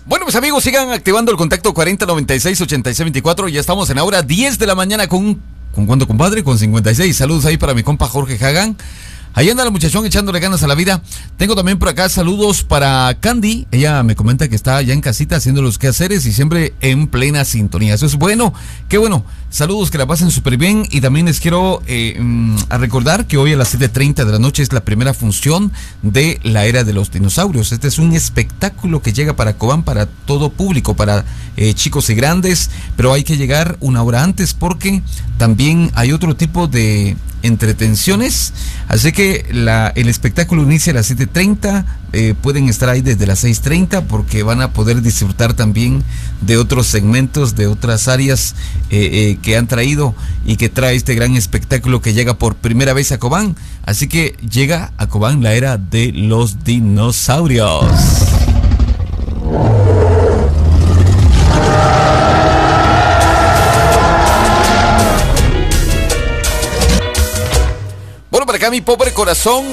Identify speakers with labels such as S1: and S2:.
S1: Bueno, pues amigos, sigan activando el contacto 4096-8624. Ya estamos en la hora 10 de la mañana ¿con cuánto, compadre? Con 56. Saludos ahí para mi compa Jorge Hagan. Ahí anda la muchachón echándole ganas a la vida. Tengo también por acá saludos para Candy. Ella me comenta que está ya en casita haciendo los quehaceres y siempre en plena sintonía. Eso es bueno, qué bueno. Saludos, que la pasen súper bien. Y también les quiero a recordar que hoy a las 7:30 de la noche es la primera función de la Era de los Dinosaurios. Este es un espectáculo que llega para Cobán, para todo público, para chicos y grandes. Pero hay que llegar una hora antes porque también hay otro tipo de entretenciones. Así que el espectáculo inicia a las 7:30, pueden estar ahí desde las 6:30 porque van a poder disfrutar también de otros segmentos, de otras áreas que han traído y que trae este gran espectáculo que llega por primera vez a Cobán. Así que llega a Cobán la Era de los Dinosaurios. Bueno, para acá mi pobre corazón